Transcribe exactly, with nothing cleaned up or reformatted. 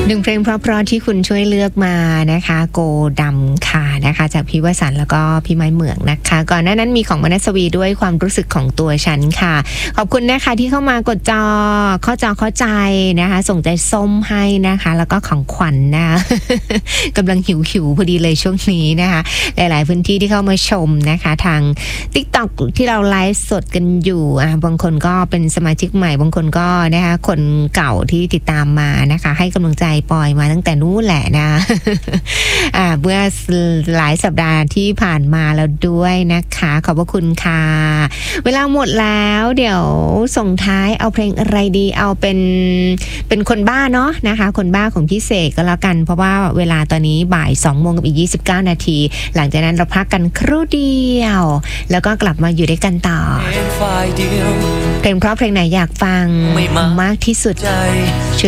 หนึ่งเพลงเพราะๆที่คุณช่วยเลือกมานะคะโกดำค่ะนะคะจากพี่วสันต์แล้วก็พี่ไม้เหมืองนะคะก่อนหน้านั้นมีของมนัสวีด้วยความรู้สึกของตัวฉันค่ะขอบคุณนะคะที่เข้ามากดจอเข้าจอเข้าใจนะคะส่งใจส้มให้นะคะแล้วก็ของขวัญ นะ กำลังหิวๆพอดีเลยช่วงนี้นะคะหลายๆพื้นที่ที่เข้ามาชมนะคะทาง TikTok ที่เราไลฟ์สดกันอยู่อ่ะบางคนก็เป็นสมาชิกใหม่บางคนก็นะคะคนเก่าที่ติดตามมานะคะให้กำลังใจปอยมาตั้งแต่นู้นแหละนะ อ่าเมื่อหลายสัปดาห์ที่ผ่านมาแล้วด้วยนะคะขอบพระคุณค่ะเวลาหมดแล้วเดี๋ยวส่งท้ายเอาเพลงอะไรดีเอาเป็นเป็นคนบ้าเนาะนะคะคนบ้าของพี่เสกก็แล้วกันเพราะว่าเวลาตอนนี้บ่ายสองโมงกับอีกยี่สิบเก้านาทีหลังจากนั้นเราพักกันครู่เดียวแล้วก็กลับมาอยู่ด้วยกันต่อเพลงเพราะเพลงไหนอยากฟังมากที่สุด